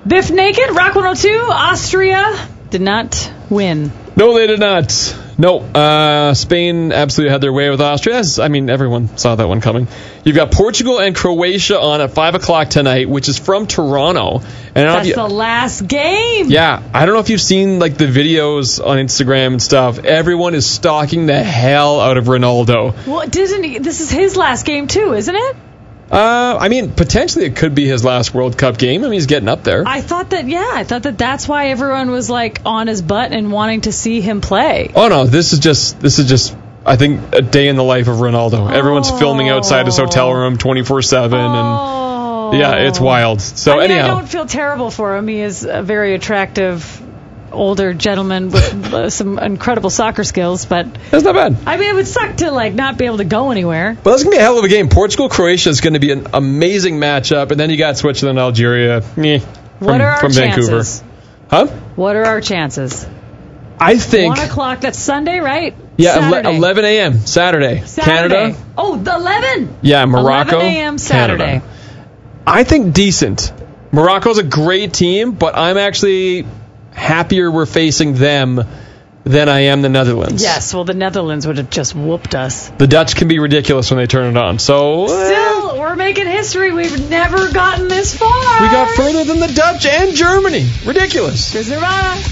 Biff Naked, Rock 102, Austria did not win. No, they did not. No, Spain absolutely had their way with Austria. Everyone saw that one coming. You've got Portugal and Croatia on at 5 o'clock tonight, which is from Toronto. And that's the last game. Yeah, I don't know if you've seen the videos on Instagram and stuff. Everyone is stalking the hell out of Ronaldo. Well, this is his last game too, isn't it? Potentially it could be his last World Cup game. He's getting up there. I thought that that's why everyone was on his butt and wanting to see him play. Oh no, this is just I think a day in the life of Ronaldo. Everyone's filming outside his hotel room 24/7 and yeah, it's wild. So anyhow, I don't feel terrible for him. He is a very attractive older gentleman with some incredible soccer skills, but that's not bad. It would suck to not be able to go anywhere. Well, that's gonna be a hell of a game. Portugal-Croatia is going to be an amazing matchup, and then you got Switzerland, Algeria. What are our chances? Huh? What are our chances? I think 1 o'clock. That's Sunday, right? Yeah, 11 a.m. Saturday. Canada. Oh, the 11. Yeah, Morocco. 11 a.m. Saturday. Canada. I think decent. Morocco's a great team, but I'm actually happier we're facing them than I am the Netherlands. Yes, well, the Netherlands would have just whooped us. The Dutch can be ridiculous when they turn it on. So still, we're making history. We've never gotten this far. We got further than the Dutch and Germany. Ridiculous. Chris Nirvana.